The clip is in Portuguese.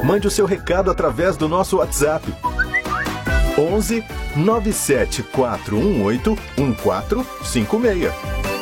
Mande o seu recado através do nosso WhatsApp. 11 97418 1456.